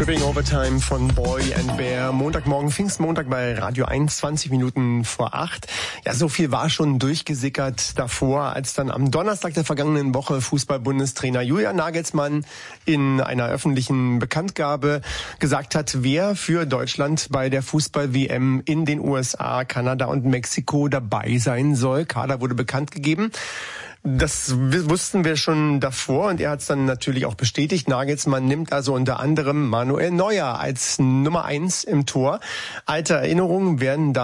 Tripping Overtime von Boy and Bear. Montagmorgen, Pfingstmontag bei Radio 1, 20 Minuten vor 8. Ja, so viel war schon durchgesickert davor, als dann am Donnerstag der vergangenen Woche Fußball-Bundestrainer Julian Nagelsmann in einer öffentlichen Bekanntgabe gesagt hat, wer für Deutschland bei der Fußball-WM in den USA, Kanada und Mexiko dabei sein soll. Kader wurde bekannt gegeben. Das wussten wir schon davor und er hat es dann natürlich auch bestätigt. Nagelsmann nimmt also unter anderem Manuel Neuer als Nummer 1 im Tor. Alte Erinnerungen werden da